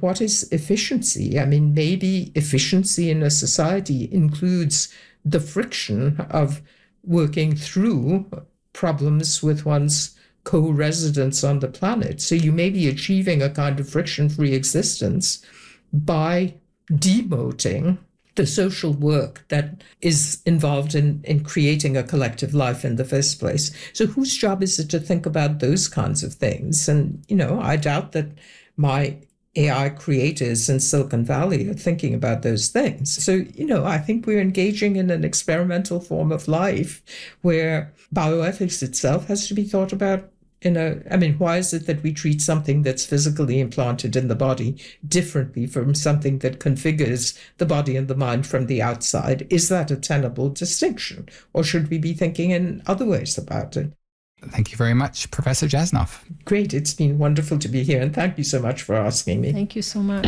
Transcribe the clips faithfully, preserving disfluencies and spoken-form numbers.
what is efficiency? I mean, maybe efficiency in a society includes the friction of working through problems with one's co-residents on the planet. So you may be achieving a kind of friction-free existence by demoting the social work that is involved in, in creating a collective life in the first place. So whose job is it to think about those kinds of things? And, you know, I doubt that my A I creators in Silicon Valley are thinking about those things. So, you know, I think we're engaging in an experimental form of life where bioethics itself has to be thought about in a, I mean, why is it that we treat something that's physically implanted in the body differently from something that configures the body and the mind from the outside? Is that a tenable distinction? Or should we be thinking in other ways about it? Thank you very much, Professor Jasanoff. Great. It's been wonderful to be here. And thank you so much for asking me. Thank you so much.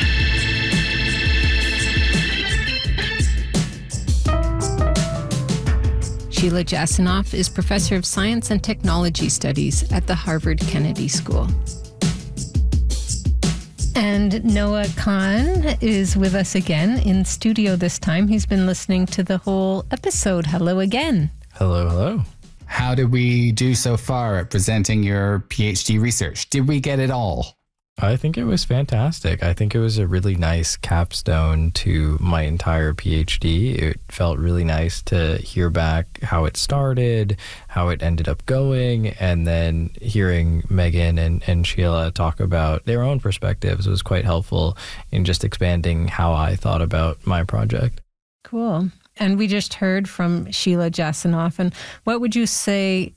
Sheila Jasanoff is Professor of Science and Technology Studies at the Harvard Kennedy School. And Noah Kahan is with us again in studio this time. He's been listening to the whole episode. Hello again. Hello, hello. How did we do so far at presenting your PhD research? Did we get it all? I think it was fantastic. I think it was a really nice capstone to my entire PhD. It felt really nice to hear back how it started, how it ended up going, and then hearing Megan and, and Sheila talk about their own perspectives was quite helpful in just expanding how I thought about my project. Cool. And we just heard from Sheila Jasanoff. And what would you say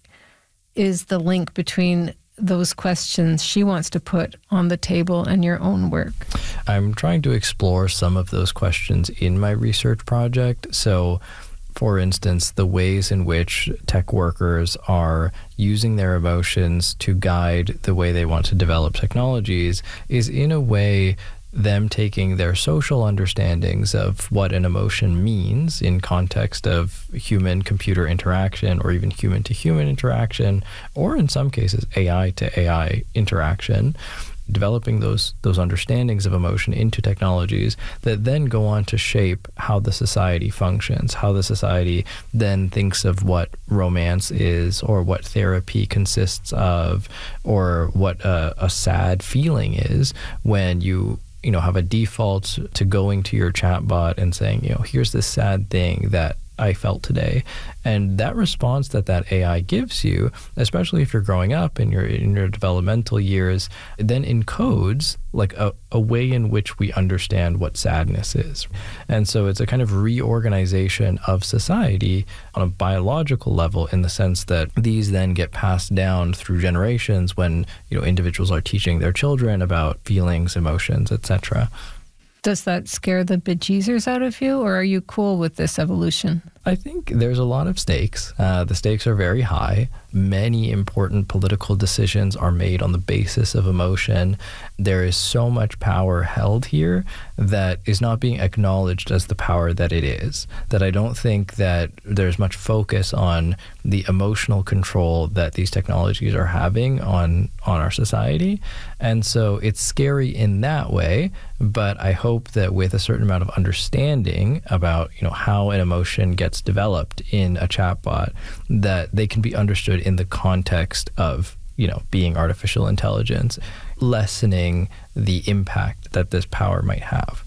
is the link between those questions she wants to put on the table and your own work? I'm trying to explore some of those questions in my research project. So, for instance, the ways in which tech workers are using their emotions to guide the way they want to develop technologies is in a way them taking their social understandings of what an emotion means in context of human-computer interaction or even human-to-human interaction, or in some cases A I to A I interaction, developing those those understandings of emotion into technologies that then go on to shape how the society functions, how the society then thinks of what romance is, or what therapy consists of, or what a, a sad feeling is when you you know, have a default to going to your chatbot and saying, you know, here's this sad thing that I felt today. And that response that that A I gives you, especially if you're growing up in your in your developmental years, then encodes like a, a way in which we understand what sadness is. And so it's a kind of reorganization of society on a biological level, in the sense that these then get passed down through generations when, you know, individuals are teaching their children about feelings, emotions, et cetera. Does that scare the bejesus out of you, or are you cool with this evolution? I think there's a lot of stakes. Uh, the stakes are very high. Many important political decisions are made on the basis of emotion. There is so much power held here that is not being acknowledged as the power that it is, that I don't think that there's much focus on the emotional control that these technologies are having on, on our society. And so it's scary in that way, but I hope that with a certain amount of understanding about, you know, how an emotion gets developed in a chatbot, that they can be understood in the context of, you know, being artificial intelligence, lessening the impact that this power might have.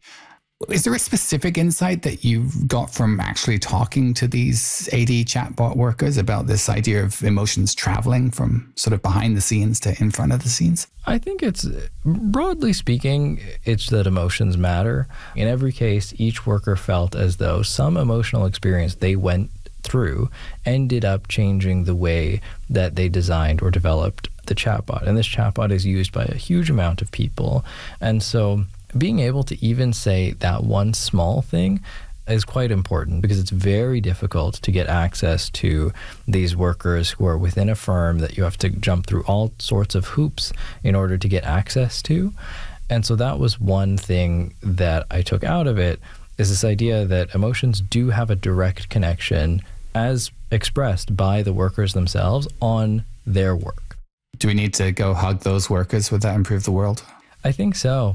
Is there a specific insight that you've got from actually talking to these A D chatbot workers about this idea of emotions traveling from sort of behind the scenes to in front of the scenes? I think it's, broadly speaking, it's that emotions matter. In every case, each worker felt as though some emotional experience they went through ended up changing the way that they designed or developed the chatbot. And this chatbot is used by a huge amount of people. And so being able to even say that one small thing is quite important, because it's very difficult to get access to these workers who are within a firm that you have to jump through all sorts of hoops in order to get access to. And so that was one thing that I took out of it, is this idea that emotions do have a direct connection, as expressed by the workers themselves, on their work. Do we need to go hug those workers? Would that improve the world? I think so.